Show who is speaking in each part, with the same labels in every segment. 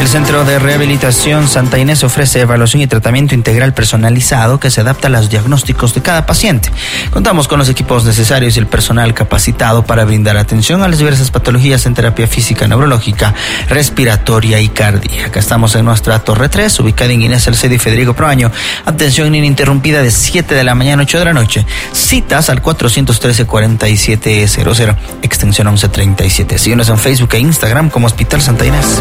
Speaker 1: El Centro de Rehabilitación Santa Inés ofrece evaluación y tratamiento integral personalizado que se adapta a los diagnósticos de cada paciente. Contamos con los equipos necesarios y el personal capacitado para brindar atención a las diversas patologías en terapia física, neurológica, respiratoria y cardíaca. Estamos en nuestra Torre 3, ubicada en Inés Salcedo y Federico Proaño. Atención ininterrumpida de 7 de la mañana a 8 de la noche. Citas al 413-4700, extensión 1137. Síguenos en Facebook e Instagram como Hospital Santa Inés.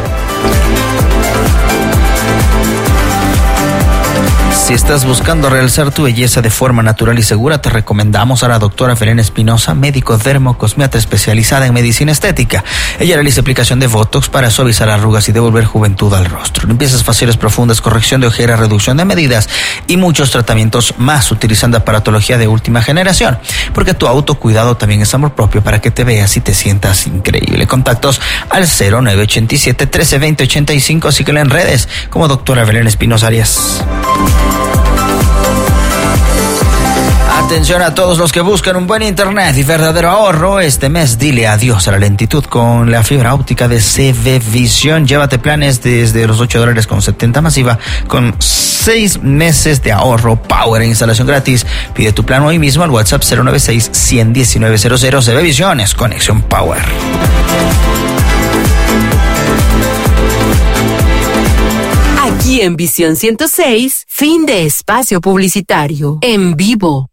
Speaker 1: Si estás buscando realzar tu belleza de forma natural y segura, te recomendamos a la doctora Belén Espinosa, médico dermocosmiatra especializada en medicina estética. Ella realiza aplicación de Botox para suavizar arrugas y devolver juventud al rostro. Limpiezas faciales profundas, corrección de ojeras, reducción de medidas y muchos tratamientos más, utilizando aparatología de última generación. Porque tu autocuidado también es amor propio, para que te veas y te sientas increíble. Contactos al 0987-1320-85. Síguela en redes como doctora Belén Espinosa Arias. Atención a todos los que buscan un buen internet y verdadero ahorro. Este mes dile adiós a la lentitud con la fibra óptica de CB Visión. Llévate planes desde los $8.70 masiva con 6 meses de ahorro, power e instalación gratis. Pide tu plan hoy mismo al WhatsApp 096-100-1900. CB Visión es conexión power.
Speaker 2: Aquí en Visión 106, fin de espacio publicitario. En vivo.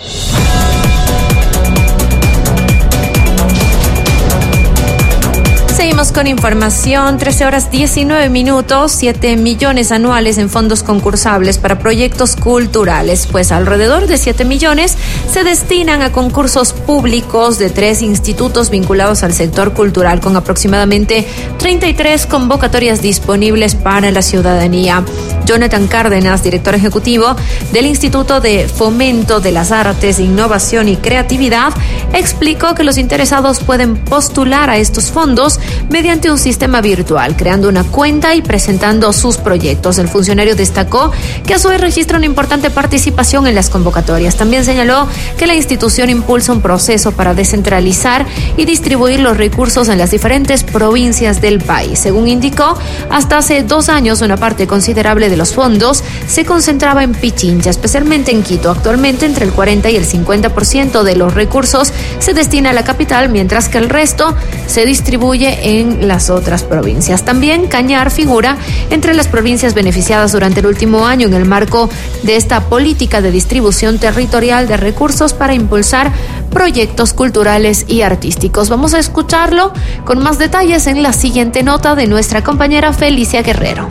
Speaker 3: Seguimos con información. 13:19, 7 millones anuales en fondos concursables para proyectos culturales, pues alrededor de 7 millones se destinan a concursos públicos de 3 institutos vinculados al sector cultural, con aproximadamente 33 convocatorias disponibles para la ciudadanía. Jonathan Cárdenas, director ejecutivo del Instituto de Fomento de las Artes, Innovación y Creatividad, explicó que los interesados pueden postular a estos fondos mediante un sistema virtual, creando una cuenta y presentando sus proyectos. El funcionario destacó que a su vez registra una importante participación en las convocatorias. También señaló que la institución impulsa un proceso para descentralizar y distribuir los recursos en las diferentes provincias del país. Según indicó, hasta hace 2 años una parte considerable de los fondos se concentraba en Pichincha, especialmente en Quito. Actualmente entre el 40 y el 50% de los recursos se destina a la capital, mientras que el resto se distribuye en las otras provincias. También Cañar figura entre las provincias beneficiadas durante el último año en el marco de esta política de distribución territorial de recursos para impulsar proyectos culturales y artísticos. Vamos a escucharlo con más detalles en la siguiente nota de nuestra compañera Felicia Guerrero.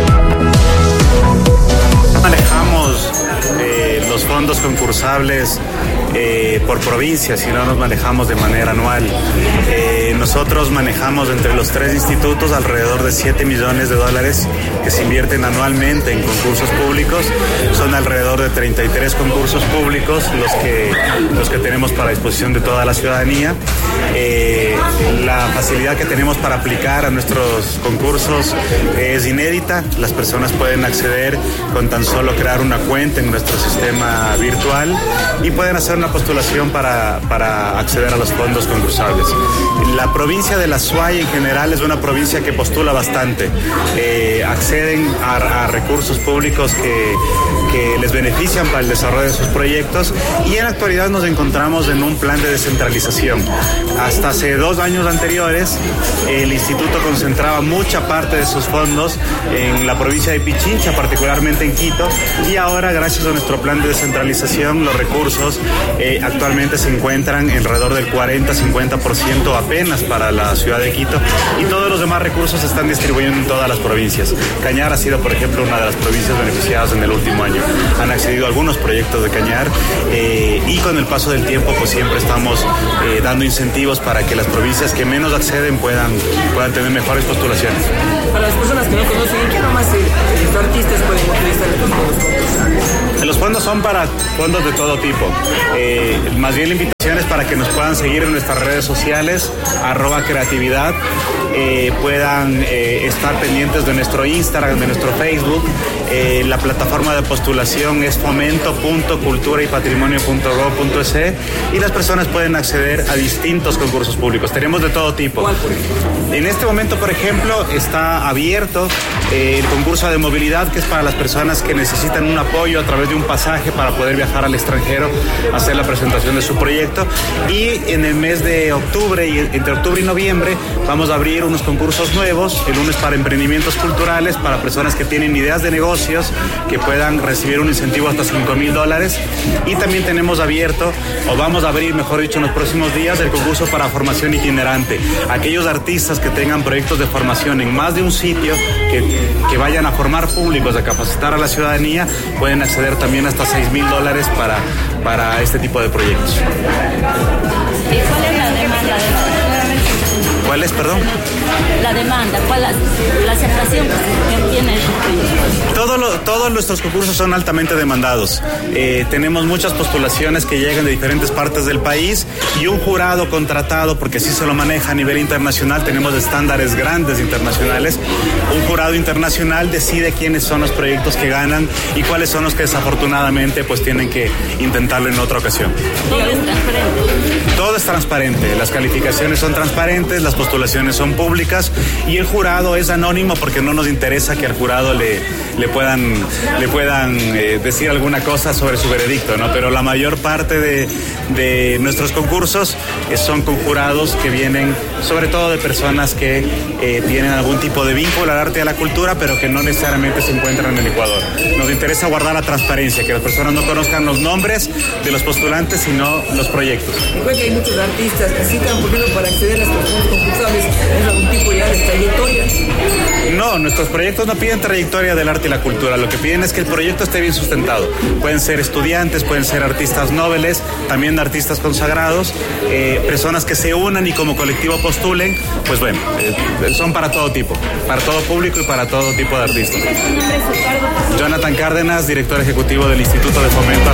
Speaker 4: Manejamos los fondos concursables por provincias y no nos manejamos de manera anual. Nosotros manejamos entre los 3 institutos alrededor de $7 millones que se invierten anualmente en concursos públicos. Son alrededor de 33 concursos públicos los que tenemos para disposición de toda la ciudadanía. La facilidad que tenemos para aplicar a nuestros concursos es inédita. Las personas pueden acceder con tan solo crear una cuenta en nuestro sistema virtual y pueden hacer una postulación para acceder a los fondos concursables. La provincia de la Suay en general es una provincia que postula bastante. Acceden a recursos públicos que les benefician para el desarrollo de sus proyectos, y en la actualidad nos encontramos en un plan de descentralización. Hasta hace 2 años anteriores, el instituto concentraba mucha parte de sus fondos en la provincia de Pichincha, particularmente en Quito, y ahora, gracias a nuestro plan de descentralización, los recursos actualmente se encuentran alrededor del 40-50% apenas para la ciudad de Quito, y todos los demás recursos se están distribuyendo en todas las provincias. Cañar ha sido, por ejemplo, una de las provincias beneficiadas en el último año. Han accedido a algunos proyectos de Cañar, y con el paso del tiempo pues siempre estamos dando incentivos para que las provincias que menos acceden puedan tener mejores postulaciones.
Speaker 5: Para las personas que no conocen, ¿en qué nomás los artistas pueden utilizar estos fondos concursables?
Speaker 4: Los fondos son para fondos de todo tipo. Más bien la invitación invitación es para que nos puedan seguir en nuestras redes sociales, @creatividad, puedan estar pendientes de nuestro Instagram, de nuestro Facebook. La plataforma de postulación es fomento.culturaypatrimonio.gov.es y las personas pueden acceder a distintos concursos públicos. Tenemos de todo tipo. En este momento, por ejemplo, está abierto el concurso de movilidad, que es para las personas que necesitan un apoyo a través de un pasaje para poder viajar al extranjero, hacer la presentación de su proyecto. Y en el mes de octubre, entre octubre y noviembre, vamos a abrir unos concursos nuevos. El uno es para emprendimientos culturales, para personas que tienen ideas de negocios, que puedan recibir un incentivo hasta $5,000. Y también tenemos abierto, o vamos a abrir, mejor dicho, en los próximos días, el concurso para formación itinerante. Aquellos artistas que tengan proyectos de formación en más de un sitio, que vayan a formar públicos, a capacitar a la ciudadanía, pueden acceder también hasta $6,000 para este tipo de proyectos.
Speaker 6: ¿Y cuál es la demanda?
Speaker 4: ¿Cuál es, perdón?
Speaker 6: La demanda, ¿cuál la aceptación que tiene?
Speaker 4: Todos nuestros concursos son altamente demandados. Tenemos muchas postulaciones que llegan de diferentes partes del país y un jurado contratado, porque así se lo maneja a nivel internacional, tenemos estándares grandes internacionales. Un jurado internacional decide quiénes son los proyectos que ganan y cuáles son los que desafortunadamente pues tienen que intentarlo en otra ocasión.
Speaker 6: Todo es transparente.
Speaker 4: Todo es transparente, las calificaciones son transparentes, las postulaciones son públicas y el jurado es anónimo porque no nos interesa que al jurado le puedan decir alguna cosa sobre su veredicto, ¿no? Pero la mayor parte de nuestros concursos son con jurados que vienen sobre todo de personas que tienen algún tipo de vínculo al arte y a la cultura, pero que no necesariamente se encuentran en el Ecuador. Nos interesa guardar la transparencia, que las personas no conozcan los nombres de los postulantes, sino los proyectos.
Speaker 5: Recuerda que hay muchos artistas que citan, por ejemplo, para acceder a las personas concursables, ¿es algún tipo ya de trayectoria?
Speaker 4: No, nuestros proyectos no piden trayectoria del arte y la cultura, lo que piden es que el proyecto esté bien sustentado. Pueden ser estudiantes, pueden ser artistas nobles, también artistas consagrados, personas que se unan y como colectivo postulen, pues bueno, son para todo tipo, para todo público y para todo tipo de artistas. Jonathan Cárdenas, director ejecutivo del Instituto de Fomento.